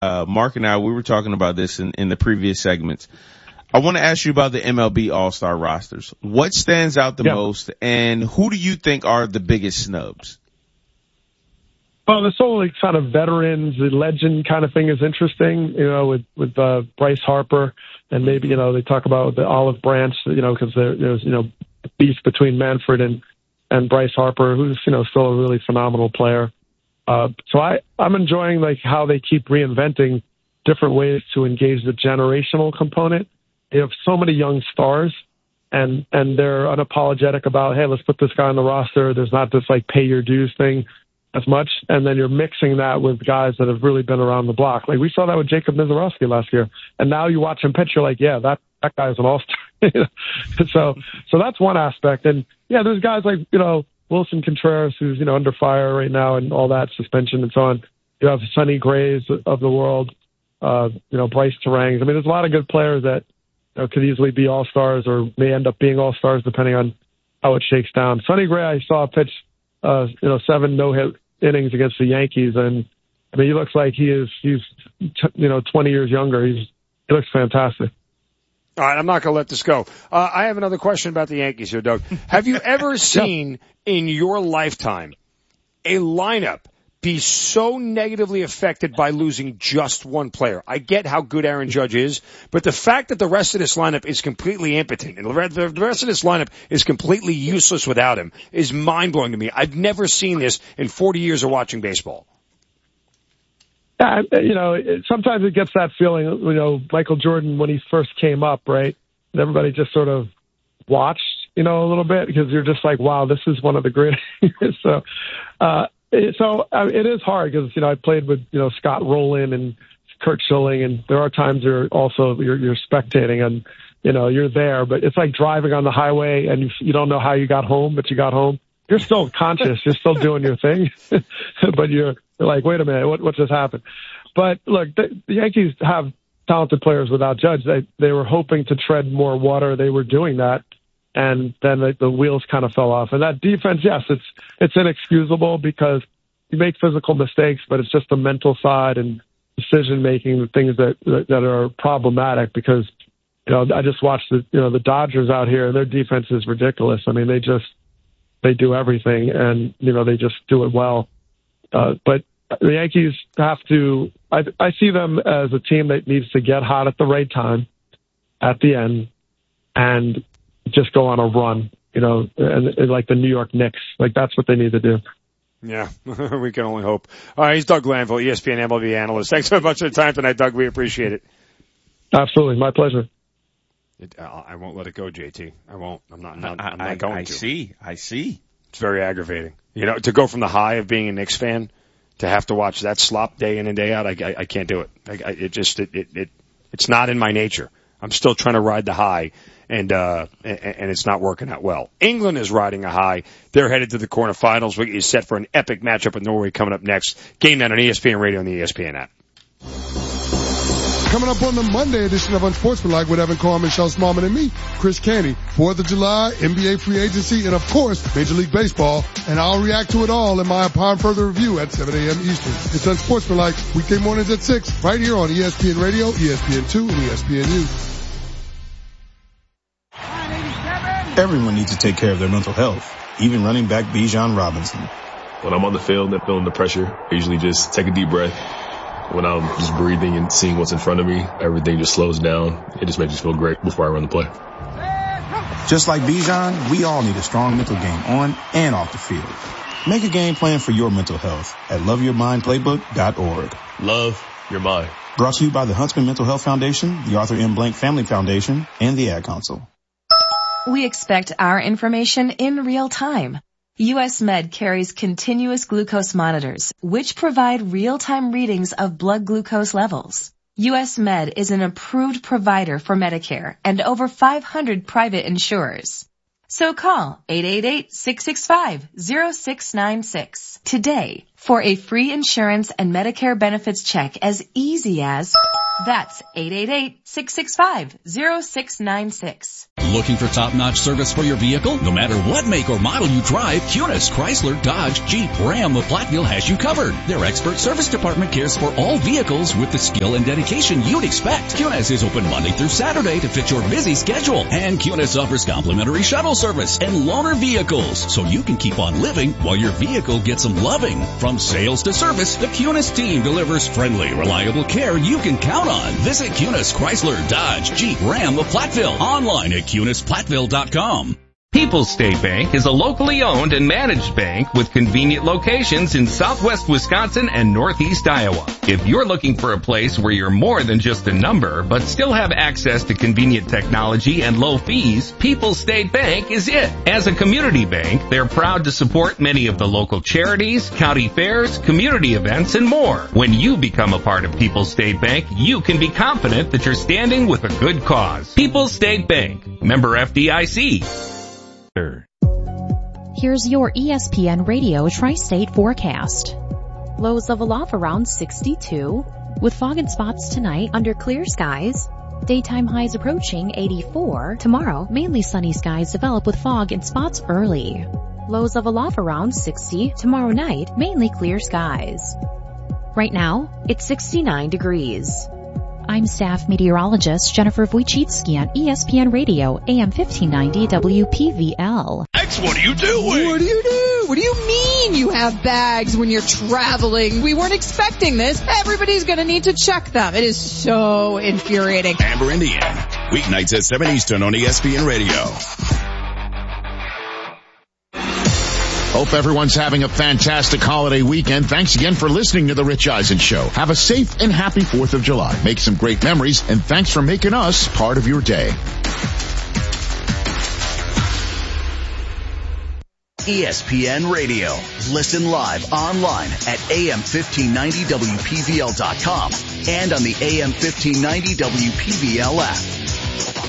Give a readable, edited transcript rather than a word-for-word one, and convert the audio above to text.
Mark and I, we were talking about this in the previous segments. I want to ask you about the MLB All-Star rosters. What stands out the most, and who do you think are the biggest snubs? Well, this whole kind of veterans, the legend kind of thing is interesting, with Bryce Harper, and maybe, they talk about the olive branch, because there's, beef between Manfred and Bryce Harper, who's, still a really phenomenal player. So I'm enjoying how they keep reinventing different ways to engage the generational component. You have so many young stars, and they're unapologetic about, hey, let's put this guy on the roster. There's not this pay your dues thing as much. And then you're mixing that with guys that have really been around the block. We saw that with Jacob Mizorowski last year. And now you watch him pitch, you're like, yeah, that guy's an all-star. So that's one aspect. And yeah, there's guys like, Wilson Contreras, who's, under fire right now and all that suspension and so on. You have Sonny Grays of the world, Bryce Terangs. I mean, there's a lot of good players that could easily be all-stars or may end up being all-stars depending on how it shakes down. Sonny Gray, I saw pitch, 7 no-hit innings against the Yankees, and I mean, he looks like he's 20 years younger. He looks fantastic. All right, I'm not going to let this go. I have another question about the Yankees here, Doug. Have you ever seen in your lifetime a lineup be so negatively affected by losing just one player? I get how good Aaron Judge is, but the fact that the rest of this lineup is completely impotent and the rest of this lineup is completely useless without him is mind-blowing to me. I've never seen this in 40 years of watching baseball. Yeah, sometimes it gets that feeling, Michael Jordan, when he first came up, right? And everybody just sort of watched, a little bit because you're just like, wow, this is one of the greatest. So it is hard because, I played with, Scott Rowland and Kurt Schilling, and there are times you're spectating and, you're there, but it's like driving on the highway and you don't know how you got home, but you got home. You're still conscious. You're still doing your thing, but you're like, wait a minute, what just happened? But look, the Yankees have talented players without Judge. They were hoping to tread more water. They were doing that. And then the wheels kind of fell off. And that defense, yes, it's inexcusable because you make physical mistakes, but it's just the mental side and decision making, the things that are problematic. Because I just watched the Dodgers out here, and their defense is ridiculous. I mean, they do everything, and they just do it well. But the Yankees have to. I see them as a team that needs to get hot at the right time, at the end, and just go on a run, and like the New York Knicks. That's what they need to do. Yeah, we can only hope. All right, he's Doug Glanville, ESPN MLB analyst. Thanks so much for the time tonight, Doug. We appreciate it. Absolutely. My pleasure. I won't let it go, JT. I won't. I'm not going to. I see. It's very aggravating. To go from the high of being a Knicks fan to have to watch that slop day in and day out, I can't do it. It's not in my nature. I'm still trying to ride the high, and it's not working out well. England is riding a high. They're headed to the quarterfinals. We is set for an epic matchup with Norway coming up next. Game night on ESPN Radio and the ESPN app. Coming up on the Monday edition of Unsportsmanlike with Evan Carr, Michelle Smallman, and me, Chris Canty. 4th of July, NBA free agency, and of course, Major League Baseball. And I'll react to it all in my upon further review at 7 a.m. Eastern. It's Unsportsmanlike, weekday mornings at 6, right here on ESPN Radio, ESPN2, and ESPNU. Everyone needs to take care of their mental health, even running back Bijan Robinson. When I'm on the field and feeling the pressure, I usually just take a deep breath. When I'm just breathing and seeing what's in front of me, everything just slows down. It just makes me feel great before I run the play. Just like Bijan, we all need a strong mental game on and off the field. Make a game plan for your mental health at loveyourmindplaybook.org. Love your mind. Brought to you by the Huntsman Mental Health Foundation, the Arthur M. Blank Family Foundation, and the Ad Council. We expect our information in real time. U.S. Med carries continuous glucose monitors, which provide real-time readings of blood glucose levels. U.S. Med is an approved provider for Medicare and over 500 private insurers. So call 888-665-0696 today for a free insurance and Medicare benefits check as easy as... That's 888-665-0696. Looking for top-notch service for your vehicle? No matter what make or model you drive, Kunis, Chrysler, Dodge, Jeep, Ram of Platteville has you covered. Their expert service department cares for all vehicles with the skill and dedication you'd expect. Kunis is open Monday through Saturday to fit your busy schedule. And Kunis offers complimentary shuttle service and loaner vehicles, so you can keep on living while your vehicle gets some loving. From sales to service, the Kunis team delivers friendly, reliable care you can count on. Visit Kunis, Chrysler, Dodge, Jeep, Ram of Platteville. Online at KunisPlatteville.com. People's State Bank is a locally owned and managed bank with convenient locations in southwest Wisconsin and northeast Iowa. If you're looking for a place where you're more than just a number, but still have access to convenient technology and low fees, People's State Bank is it. As a community bank, they're proud to support many of the local charities, county fairs, community events, and more. When you become a part of People's State Bank, you can be confident that you're standing with a good cause. People's State Bank, member FDIC. Here's your ESPN Radio Tri-State forecast. Lows level off around 62, with fog and spots tonight under clear skies. Daytime highs approaching 84. Tomorrow, mainly sunny skies develop with fog and spots early. Lows level off around 60. Tomorrow night, mainly clear skies. Right now, it's 69 degrees. I'm staff meteorologist Jennifer Wojcicki on ESPN Radio, AM 1590 WPVL. X, what are you doing? What do you do? What do you mean you have bags when you're traveling? We weren't expecting this. Everybody's going to need to check them. It is so infuriating. Amber Indiana, weeknights at 7 Eastern on ESPN Radio. Hope everyone's having a fantastic holiday weekend. Thanks again for listening to The Rich Eisen Show. Have a safe and happy 4th of July. Make some great memories, and thanks for making us part of your day. ESPN Radio. Listen live online at AM1590WPVL.com and on the AM1590 WPVL app.